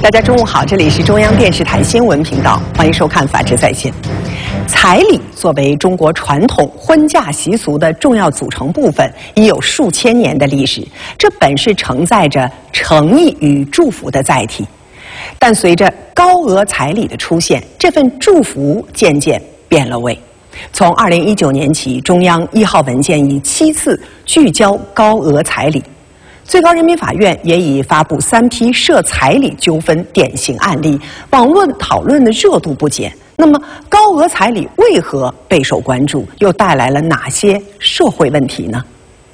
大家中午好，这里是中央电视台新闻频道，欢迎收看《法治在线》。彩礼作为中国传统婚嫁习俗的重要组成部分，已有数千年的历史。这本是承载着诚意与祝福的载体，但随着高额彩礼的出现，这份祝福渐渐变了味。从2019年起，中央1号文件已7次聚焦高额彩礼。最高人民法院也已发布3批涉彩礼纠纷典型案例，网络讨论的热度不减。那么，高额彩礼为何备受关注，又带来了哪些社会问题呢？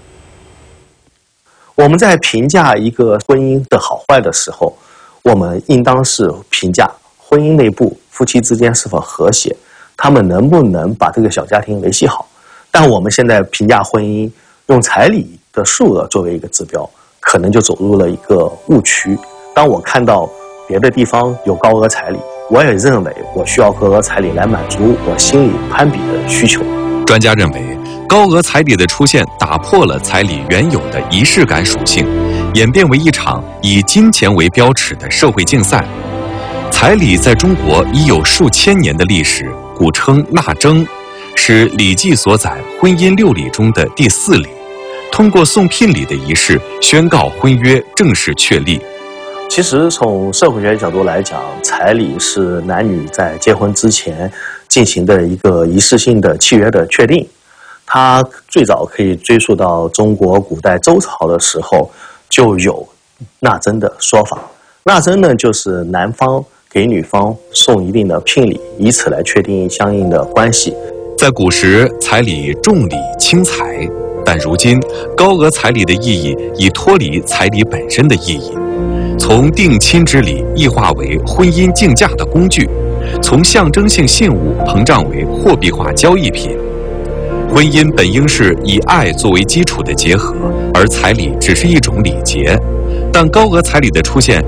我们在评价一个婚姻的好坏的时候，我们应当是评价婚姻内部夫妻之间是否和谐，他们能不能把这个小家庭维系好。但我们现在评价婚姻，用彩礼的数额作为一个指标，可能就走入了一个误区。当我看到别的地方有高额彩礼，我也认为我需要高额彩礼来满足我心里攀比的需求。 专家认为，高额彩礼的出现打破了彩礼原有的仪式感属性，演变为一场以金钱为标尺的社会竞赛。彩礼在中国已有数千年的历史，古称纳征，是《礼记》所载婚姻6礼中的第4礼。通过送聘礼的仪式，宣告婚约正式确立。 其实从社会学角度来讲，彩礼是男女在结婚之前进行的一个仪式性的契约的确定。它最早可以追溯到中国古代周朝的时候就有纳征的说法。纳征呢，就是男方给女方送一定的聘礼，以此来确定相应的关系。 在古时，彩礼重礼轻财，但如今高额彩礼的意义已脱离彩礼本身的意义，从定亲之礼异化为婚姻竞价的工具，从象征性信物膨胀为货币化交易品。婚姻本应是以爱作为基础的结合，而彩礼只是一种礼节。但高额彩礼的出现